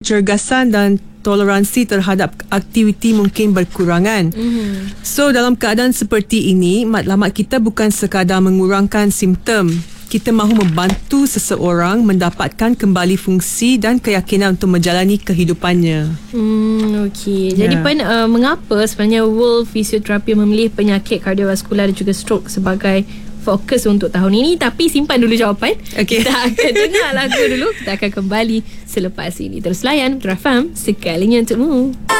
kecergasan dan toleransi terhadap aktiviti mungkin berkurangan. So dalam keadaan seperti ini, matlamat kita bukan sekadar mengurangkan simptom. Kita mahu membantu seseorang mendapatkan kembali fungsi dan keyakinan untuk menjalani kehidupannya. Okey. Jadi mengapa sebenarnya World Physiotherapy memilih penyakit kardiovaskular dan juga stroke sebagai fokus untuk tahun ini? Tapi simpan dulu jawapan. Kita akan dengar lagu dulu. Kita akan kembali selepas ini. Terus layan Putra FM, sekalinya untukmu.